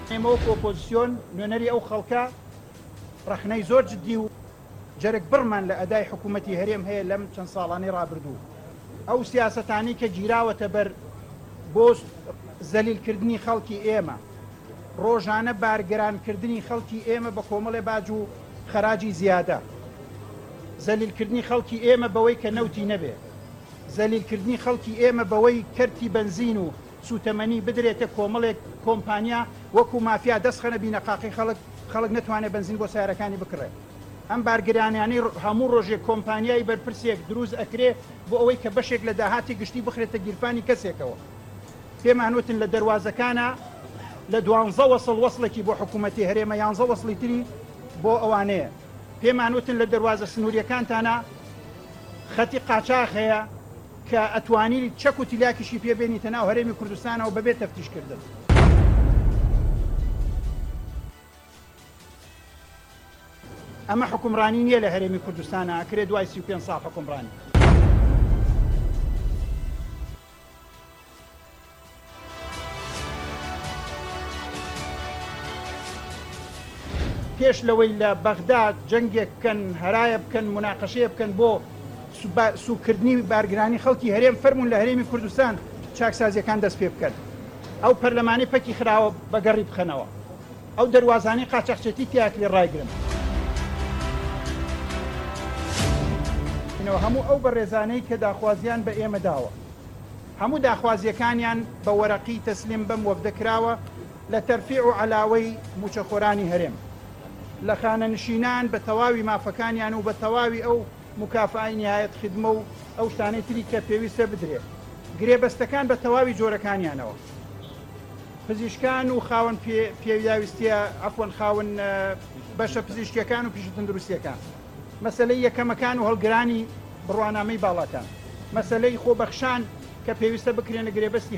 ئێمەوەکو ئۆپۆزیسیۆن نوێنەری ئەو خەڵکە ڕەخنەی زۆر جددی و جەرگ بڕمان لە ئەدای حکوومەتی هەرێم هەیە لەم چەند ساڵانەی ڕابردوو. ئەو سیاسەتانی کە گیراوەتە بەر بۆ زەلیلکردنی خەڵکی ئێمە، ڕۆژانە بارگرانکردنی خەڵکی ئێمە بە کۆمەڵێ باج و خەراجی زیادە، زەلیلکردنی خەڵکی ئێمە بەوەی کە نەوتی نەبێ، زەلیلکردنی خەڵکی ئێمە بەوەی کەرتی بەنزین و سوتەمەنی بدرێتە کۆمەڵێک کۆمپانیا وەکو مافیا دەستخەنە بینەقاقی خەڵک نەتوانێت بەنزین بۆ سیارەکانی بکڕێت. ئەم بارگرانیانەی هەموو ڕۆژێک کۆمپانیای بەرپرسێک دروست ئەکرێ بۆ ئەوەی کە بەشێک لە داهاتی گشتی بخرێتە گیرفانی کەسێکەوە. پێمانوتن لە دەواازەکانە لە 12 وەسڵ وەسڵێکی بۆ حکوومەتی هەرێمە 11 وەسڵی تری بۆ ئەوانەیە. پێمانوتن لە دەواازە سنووریەکانتانە خەتی قاچاق هەیە کە ئەتوانی چەک و تیلاکیشی پێبێنیتە ناو هەرێمی کوردستانەوە بەبێت تەفتیشکردن. ئەمە حکومڕانی نییە لە هەرێمی کوردستانە، ئەکرێت دوای 35 ساڵ حکومڕانی. پێش لەوەی لە بەغداد جەنگێک بکەن، هەرایە بکەن، مناقەشەیە بکەن بۆ سوکردنی بارگرانی خەڵکی هەرێم، فەرمون لە هەرێمی کوردستان چاکسازیەکان دەست پێ بکەن. ئەو پەرلەمانی پەکی خراوە بەگەڕی بخەنەوە، ئەو دەواازانەی قاچاقچێتی تیاکری ڕایگرن. هەموو ئەو بەڕێزانەی کە داخوازیان بە ئێمە داوە، هەموو داخوازیەکانیان بە وەرەقی تەسلیم بەم وەفدەکراوە لە تەرفیع و عەلاوەی موچەخۆرانی هەرێم، لە خانەنشینان بە تەواوی مافەکانیان و بە تەواوی ئەو مکافای نهایەت خدمە و ئەو شتانەی تری کە پێویستە بدرێت، گرێبەستەکان بە تەواوی جۆرەکانیانەوە، پزیشکان و خاوەن پێویستیە ئەفوەن خاوەن بەشە پزیشکیەکان و پیشە تەندروستیەکان، مەسەلەی یەکەمەکان و هەڵگرانی بڕوانامەی باڵاتان، مەسەلەی خۆبەخشان کە پێویستە بکرێنە گرێبەستی